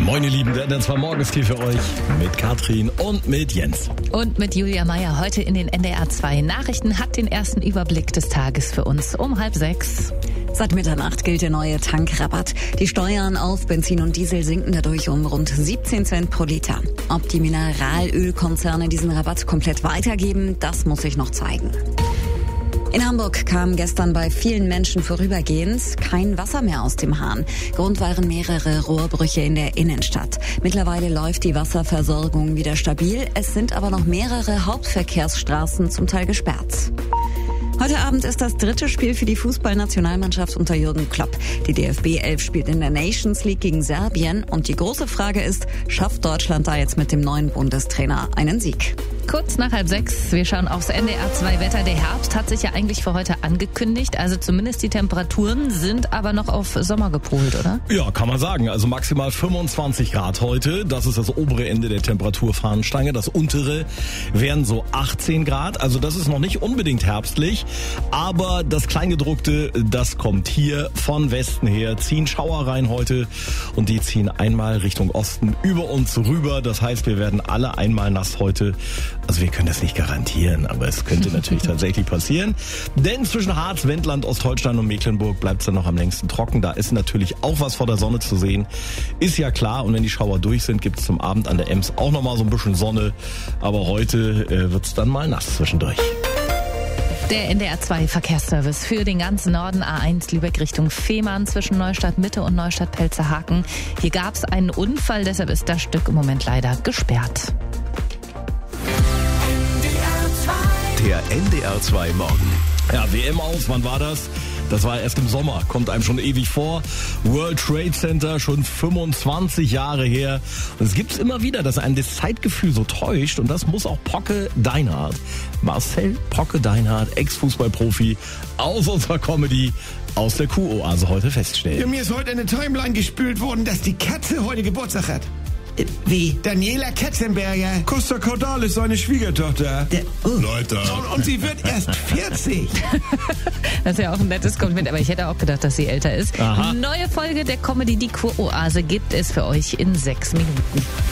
Moin ihr Lieben, der NDR 2 Morgenstier für euch mit Katrin und mit Jens. Und mit Julia Meyer heute in den NDR 2 Nachrichten hat den ersten Überblick des Tages für uns um 5:30. Seit Mitternacht gilt der neue Tankrabatt. Die Steuern auf Benzin und Diesel sinken dadurch um rund 17 Cent pro Liter. Ob die Mineralölkonzerne diesen Rabatt komplett weitergeben, das muss sich noch zeigen. In Hamburg kam gestern bei vielen Menschen vorübergehend kein Wasser mehr aus dem Hahn. Grund waren mehrere Rohrbrüche in der Innenstadt. Mittlerweile läuft die Wasserversorgung wieder stabil. Es sind aber noch mehrere Hauptverkehrsstraßen zum Teil gesperrt. Heute Abend ist das dritte Spiel für die Fußballnationalmannschaft unter Jürgen Klopp. Die DFB 11 spielt in der Nations League gegen Serbien. Und die große Frage ist, schafft Deutschland da jetzt mit dem neuen Bundestrainer einen Sieg? Kurz nach 5:30, wir schauen aufs NDR 2 Wetter. Der Herbst hat sich ja eigentlich für heute angekündigt. Also zumindest die Temperaturen sind aber noch auf Sommer gepolt, oder? Ja, kann man sagen. Also maximal 25 Grad heute. Das ist das obere Ende der Temperaturfahnenstange. Das untere wären so 18 Grad. Also das ist noch nicht unbedingt herbstlich. Aber das Kleingedruckte, das kommt hier von Westen her. Ziehen Schauer rein heute und die ziehen einmal Richtung Osten über uns rüber. Das heißt, wir werden alle einmal nass heute. Also wir können das nicht garantieren, aber es könnte natürlich tatsächlich passieren. Denn zwischen Harz, Wendland, Ostholstein und Mecklenburg bleibt es dann noch am längsten trocken. Da ist natürlich auch was vor der Sonne zu sehen. Ist ja klar. Und wenn die Schauer durch sind, gibt es zum Abend an der Ems auch nochmal so ein bisschen Sonne. Aber heute wird es dann mal nass zwischendurch. Der NDR 2 Verkehrsservice für den ganzen Norden A1 Lübeck Richtung Fehmarn zwischen Neustadt Mitte und Neustadt Pelzerhaken. Hier gab es einen Unfall, deshalb ist das Stück im Moment leider gesperrt. Der NDR 2 Morgen. Ja, WM aus, wann war das? Das war erst im Sommer, kommt einem schon ewig vor. World Trade Center, schon 25 Jahre her. Und es gibt's immer wieder, dass einen das Zeitgefühl so täuscht. Und das muss auch Pocke Deinhardt, Marcel Pocke Deinhardt, Ex-Fußballprofi aus unserer Comedy, aus der Kuh-Oase heute feststellen. Ja, mir ist heute eine Timeline gespült worden, dass die Katze heute Geburtstag hat. Wie? Daniela Katzenberger. Costa Cordal ist seine Schwiegertochter. Leute. Und sie wird erst 40. Das ist ja auch ein nettes Kompliment, aber ich hätte auch gedacht, dass sie älter ist. Aha. Neue Folge der Comedy Die Kuh-Oase gibt es für euch in 6 Minuten.